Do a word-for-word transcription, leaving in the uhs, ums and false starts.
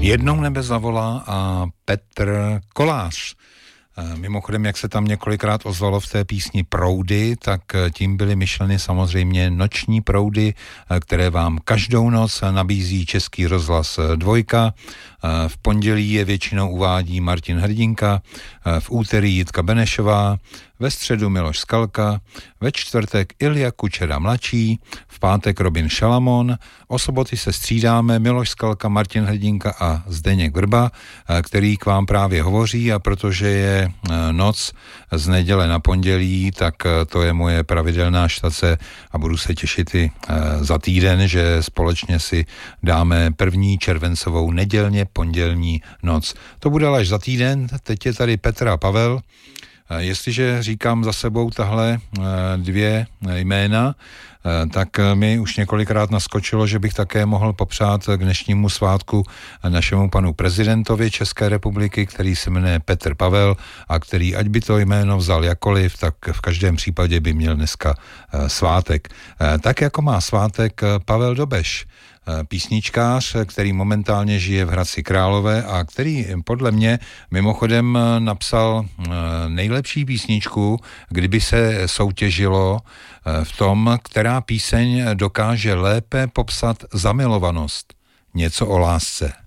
Jednou nebe zavolá a Petr Kolář. Mimochodem, jak se tam několikrát ozvalo v té písni proudy, tak tím byly myšleny samozřejmě noční proudy, které vám každou noc nabízí Český rozhlas dvojka. V pondělí je většinou uvádí Martin Hrdinka, v úterý Jitka Benešová, ve středu Miloš Skalka, ve čtvrtek Ilja Kučera mladší, v pátek Robin Šalamon, o soboty se střídáme Miloš Skalka, Martin Hrdinka a Zdeněk Vrba, který k vám právě hovoří, a protože je noc z neděle na pondělí, tak to je moje pravidelná štace a budu se těšit i za týden, že společně si dáme první červencovou nedělně pondělní noc. To bude ale až za týden, teď je tady Petr a Pavel. Jestliže říkám za sebou tahle dvě jména, tak mi už několikrát naskočilo, že bych také mohl popřát k dnešnímu svátku našemu panu prezidentovi České republiky, který se jmenuje Petr Pavel a který, ať by to jméno vzal jakoliv, tak v každém případě by měl dneska svátek. Tak jako má svátek Pavel Dobeš, písničkář, který momentálně žije v Hradci Králové a který podle mě mimochodem napsal nejlepší písničku, kdyby se soutěžilo v tom, která píseň dokáže lépe popsat zamilovanost. Něco o lásce.